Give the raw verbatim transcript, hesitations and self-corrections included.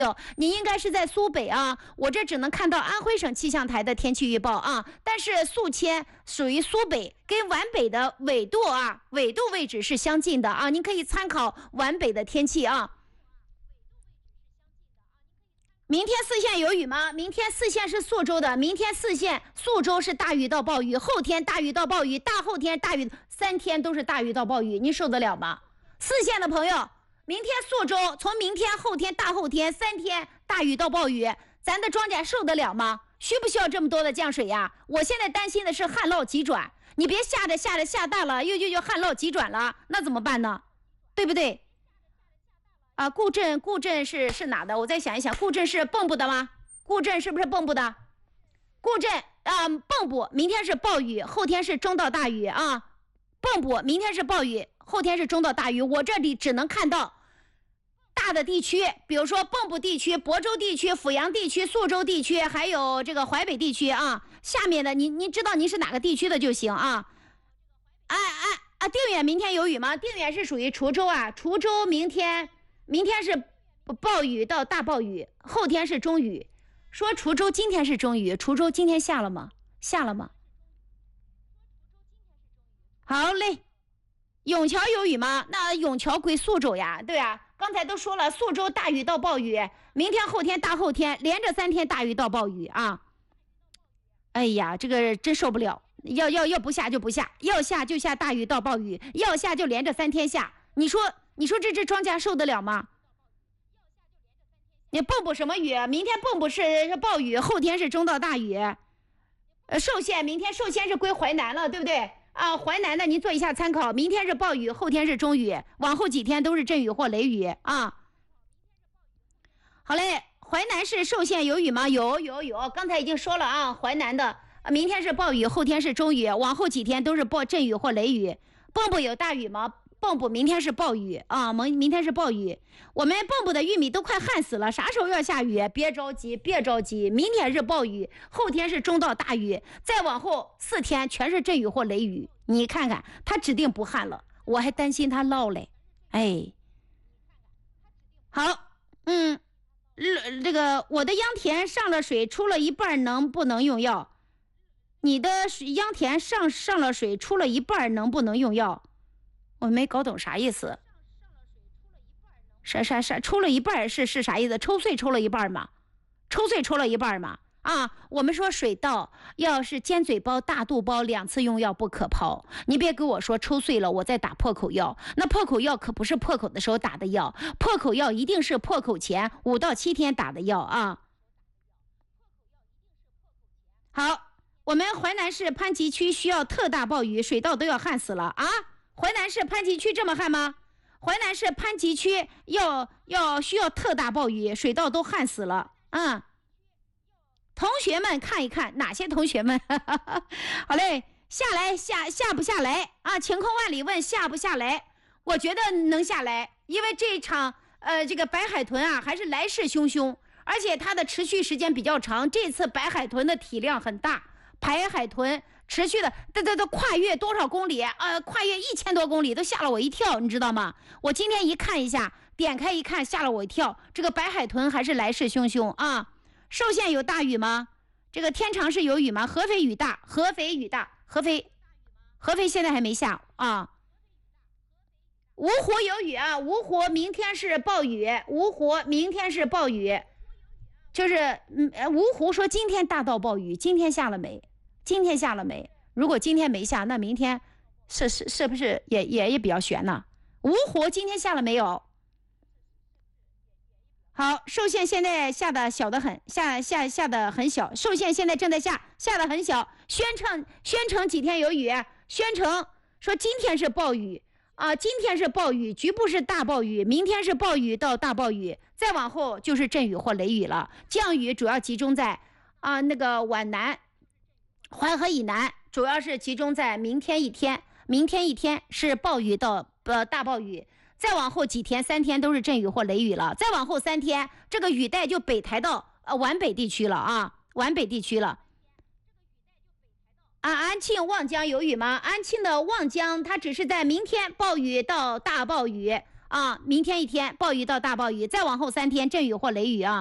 您应该是在苏北啊，我这只能看到安徽省气象台的天气预报啊，但是宿迁属于苏北，跟皖北的纬度啊，纬度位置是相近的啊，您可以参考皖北的天气啊。明天四县有雨吗？明天四县是宿州的，明天四县宿州是大雨到暴雨，后天大雨到暴雨，大后天大雨，三天都是大雨到暴雨，您受得了吗？四县的朋友，明天宿州从明天后天大后天三天大雨到暴雨，咱的庄稼受得了吗？需不需要这么多的降水呀？我现在担心的是旱涝急转，你别下着下着下大了，又又又旱涝急转了，那怎么办呢？对不对？啊，固镇固镇是是哪的？我再想一想，固镇是蚌埠的吗？固镇是不是蚌埠的？固镇啊，蚌埠明天是暴雨，后天是中到大雨啊。蚌埠明天是暴雨，后天是中到大雨。我这里只能看到大的地区，比如说蚌埠地区、亳州地区、阜阳地区、宿州地区，还有这个淮北地区啊。下面的您您知道您是哪个地区的就行啊。哎哎啊，定远明天有雨吗？定远是属于滁州啊，滁州明天明天是暴雨到大暴雨，后天是中雨。说滁州今天是中雨，滁州今天下了吗？下了吗？好嘞。永桥有雨吗？那永桥归宿州呀，对啊，刚才都说了，宿州大雨到暴雨，明天后天大后天连着三天大雨到暴雨啊！哎呀，这个真受不了，要要要不下就不下，要下就下大雨到暴雨，要下就连着三天下，你说你说这只庄稼受得了吗？你蚌埠什么雨？明天蚌埠是是暴雨，后天是中到大雨。呃，寿县明天寿县是归淮南了，对不对？啊，淮南的您做一下参考，明天是暴雨，后天是中雨，往后几天都是阵雨或雷雨啊。好嘞，淮南市寿县有雨吗？有有有，刚才已经说了啊，淮南的明天是暴雨，后天是中雨，往后几天都是暴阵雨或雷雨。蚌埠有大雨吗？蚌埠明天是暴雨啊，明明天是暴雨。我们蚌埠的玉米都快旱死了，啥时候要下雨？别着急，别着急，明天是暴雨，后天是中到大雨，再往后四天全是阵雨或雷雨。你看看，它指定不旱了，我还担心它涝嘞。哎，好，嗯，这个我的秧田上了水，出了一半，能不能用药？你的秧田上上了水，出了一半，能不能用药？我没搞懂啥意思。啥啥啥抽了一半是是啥意思？抽穗抽了一半吗？抽穗抽了一半吗？啊，我们说水稻要是尖嘴包、大肚包两次用药不可抛。你别跟我说抽穗了，我再打破口药。那破口药可不是破口的时候打的药，破口药一定是破口前五到七天打的药啊。好，我们淮南市潘集区需要特大暴雨，水稻都要旱死了啊！淮南市潘集区这么旱吗？淮南市潘集区要要需要特大暴雨，水稻都旱死了。嗯，同学们看一看，哪些同学们？好嘞，下来下下不下来啊？晴空万里问下不下来？我觉得能下来，因为这场呃这个白海豚啊还是来势汹汹，而且它的持续时间比较长。这次白海豚的体量很大，白海豚持续的，这这都跨越多少公里？呃，跨越一千多公里，都吓了我一跳，你知道吗？我今天一看一下，点开一看，吓了我一跳。这个白海豚还是来势汹汹啊！寿县有大雨吗？这个天长市有雨吗？合肥雨大，合肥雨大，合肥，合肥现在还没下啊。芜湖有雨啊，芜湖明天是暴雨，芜湖明天是暴雨，就是嗯，芜湖说今天大到暴雨，今天下了没？今天下了没？如果今天没下，那明天是是是不是也也也比较悬呢？芜湖今天下了没有？好，寿县现在下的小的很，下下下的很小，寿县现在正在下，下的很小。宣城宣城几天有雨？宣城说今天是暴雨啊，今天是暴雨，局部是大暴雨，明天是暴雨到大暴雨，再往后就是阵雨或雷雨了。降雨主要集中在啊那个皖南。淮河以南主要是集中在明天一天，明天一天是暴雨到呃大暴雨，再往后几天三天都是阵雨或雷雨了，再往后三天这个雨带就北抬到呃皖北地区了啊，皖北地区了。啊，安庆望江有雨吗？安庆的望江它只是在明天暴雨到大暴雨啊，明天一天暴雨到大暴雨，再往后三天阵雨或雷雨啊。